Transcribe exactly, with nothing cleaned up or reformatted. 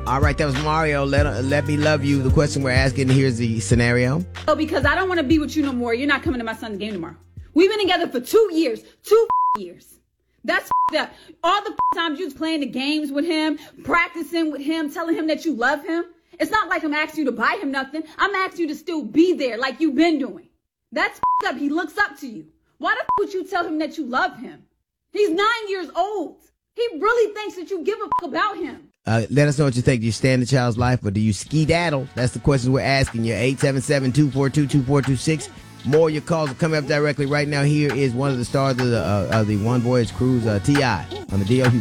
All right, that was Mario. Let, let me love you. The question we're asking, here's the scenario. Oh, because I don't want to be with you no more. You're not coming to my son's game tomorrow. We've been together for two years. Two years. That's up. All the times you was playing the games with him, practicing with him, telling him that you love him. It's not like I'm asking you to buy him nothing. I'm asking you to still be there like you've been doing. That's up. He looks up to you. Why the would you tell him that you love him? He's nine years old. He really thinks that you give a about him. Uh, let us know what you think. Do you stay in the child's life or do you ski-daddle? That's the question we're asking you. eight seven seven, two four two, two four two six. More of your calls are coming up directly right now. Here is one of the stars of the, uh, of the One Voyage Cruise, uh, T I on the D L Hughley